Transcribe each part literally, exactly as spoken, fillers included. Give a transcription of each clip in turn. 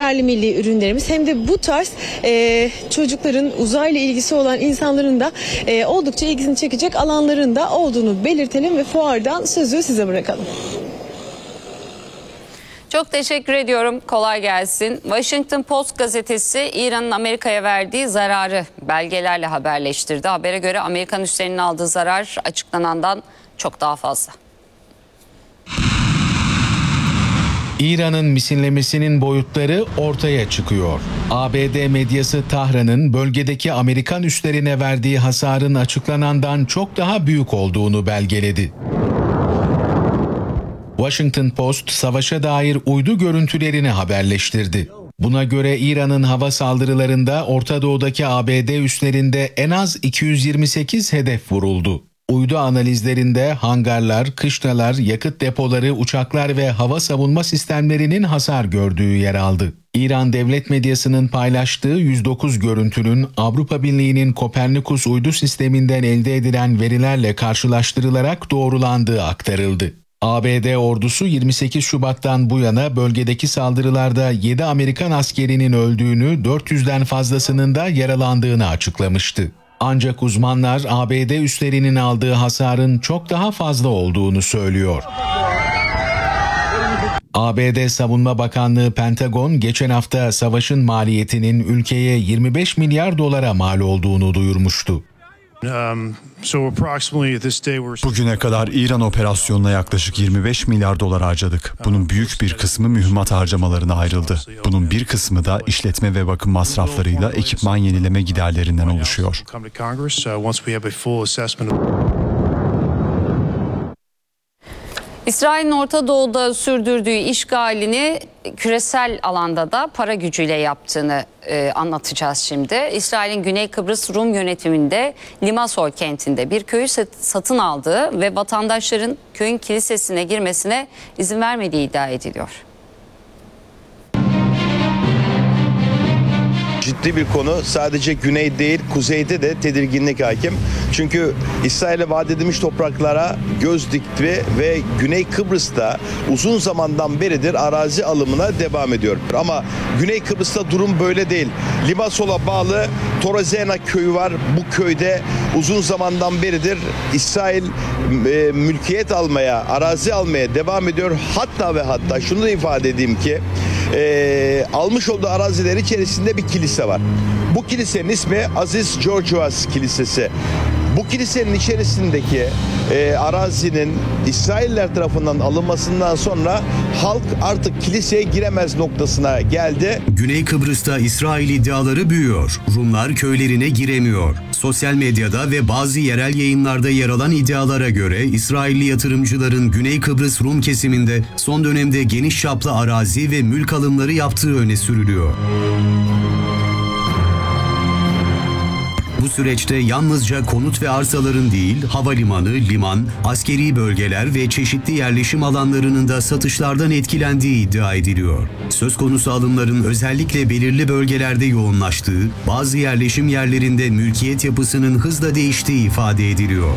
yerli milli ürünlerimiz hem de bu tarz e, çocukların uzayla ilgisi olan insanların da e, oldukça ilgisini çekecek alanlarında olduğunu belirtelim ve fuardan sözü size bırakalım. Çok teşekkür ediyorum. Kolay gelsin. Washington Post gazetesi İran'ın Amerika'ya verdiği zararı belgelerle haberleştirdi. Habere göre Amerikan üslerinin aldığı zarar açıklanandan çok daha fazla. İran'ın misillemesinin boyutları ortaya çıkıyor. A B D medyası Tahran'ın bölgedeki Amerikan üslerine verdiği hasarın açıklanandan çok daha büyük olduğunu belgeledi. Washington Post, savaşa dair uydu görüntülerini haberleştirdi. Buna göre İran'ın hava saldırılarında Orta Doğu'daki A B D üslerinde en az iki yüz yirmi sekiz hedef vuruldu. Uydu analizlerinde hangarlar, kışlalar, yakıt depoları, uçaklar ve hava savunma sistemlerinin hasar gördüğü yer aldı. İran devlet medyasının paylaştığı yüz dokuz görüntünün Avrupa Birliği'nin Kopernikus uydu sisteminden elde edilen verilerle karşılaştırılarak doğrulandığı aktarıldı. A B D ordusu yirmi sekiz Şubat'tan bu yana bölgedeki saldırılarda yedi Amerikan askerinin öldüğünü, dört yüzden fazlasının da yaralandığını açıklamıştı. Ancak uzmanlar A B D üslerinin aldığı hasarın çok daha fazla olduğunu söylüyor. A B D Savunma Bakanlığı Pentagon geçen hafta savaşın maliyetinin ülkeye yirmi beş milyar dolara mal olduğunu duyurmuştu. Bugüne kadar İran operasyonuna yaklaşık yirmi beş milyar dolar harcadık. Bunun büyük bir kısmı mühimmat harcamalarına ayrıldı. Bunun bir kısmı da işletme ve bakım masraflarıyla ekipman yenileme giderlerinden oluşuyor. İsrail'in Orta Doğu'da sürdürdüğü işgalini küresel alanda da para gücüyle yaptığını e, anlatacağız şimdi. İsrail'in Güney Kıbrıs Rum yönetiminde Limasol kentinde bir köyü satın aldığı ve vatandaşların köyün kilisesine girmesine izin vermediği iddia ediliyor. Ciddi bir konu. Sadece güney değil, kuzeyde de tedirginlik hakim. Çünkü İsrail'e vaat edilmiş topraklara göz dikti ve Güney Kıbrıs'ta uzun zamandan beridir arazi alımına devam ediyor. Ama Güney Kıbrıs'ta durum böyle değil. Limasol'a bağlı Torozena köyü var. Bu köyde uzun zamandan beridir İsrail e, mülkiyet almaya, arazi almaya devam ediyor. Hatta ve hatta şunu da ifade edeyim ki e, almış olduğu araziler içerisinde bir kilise var. Bu kilisenin ismi Aziz Georgios Kilisesi. Bu kilisenin içerisindeki e, arazinin İsrailler tarafından alınmasından sonra halk artık kiliseye giremez noktasına geldi. Güney Kıbrıs'ta İsrail iddiaları büyüyor. Rumlar köylerine giremiyor. Sosyal medyada ve bazı yerel yayınlarda yer alan iddialara göre İsrailli yatırımcıların Güney Kıbrıs Rum kesiminde son dönemde geniş çaplı arazi ve mülk alımları yaptığı öne sürülüyor. Bu süreçte yalnızca konut ve arsaların değil, havalimanı, liman, askeri bölgeler ve çeşitli yerleşim alanlarının da satışlardan etkilendiği iddia ediliyor. Söz konusu alımların özellikle belirli bölgelerde yoğunlaştığı, bazı yerleşim yerlerinde mülkiyet yapısının hızla değiştiği ifade ediliyor.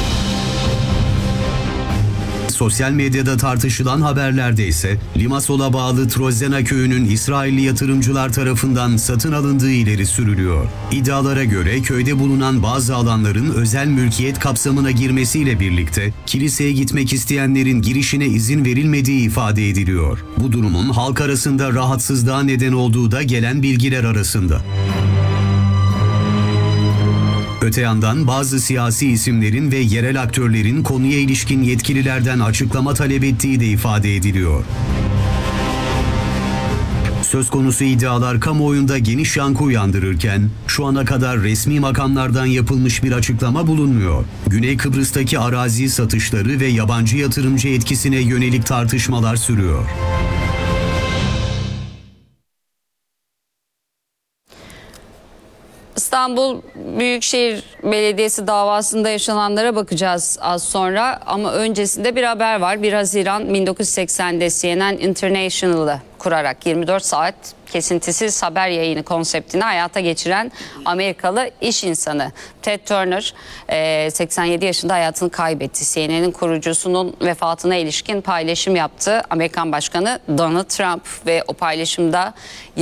Sosyal medyada tartışılan haberlerde ise Limasol'a bağlı Trozena köyünün İsrailli yatırımcılar tarafından satın alındığı ileri sürülüyor. İddialara göre köyde bulunan bazı alanların özel mülkiyet kapsamına girmesiyle birlikte kiliseye gitmek isteyenlerin girişine izin verilmediği ifade ediliyor. Bu durumun halk arasında rahatsızlığa neden olduğu da gelen bilgiler arasında. Öte yandan bazı siyasi isimlerin ve yerel aktörlerin konuya ilişkin yetkililerden açıklama talep ettiği de ifade ediliyor. Söz konusu iddialar kamuoyunda geniş yankı uyandırırken şu ana kadar resmi makamlardan yapılmış bir açıklama bulunmuyor. Güney Kıbrıs'taki arazi satışları ve yabancı yatırımcı etkisine yönelik tartışmalar sürüyor. İstanbul Büyükşehir Belediyesi davasında yaşananlara bakacağız az sonra ama öncesinde bir haber var. bir Haziran bin dokuz yüz seksende C N N International'ı kurarak yirmi dört saat kesintisiz haber yayını konseptini hayata geçiren Amerikalı iş insanı Ted Turner seksen yedi yaşında hayatını kaybetti. C N N'in kurucusunun vefatına ilişkin paylaşım yaptı Amerikan Başkanı Donald Trump ve o paylaşımda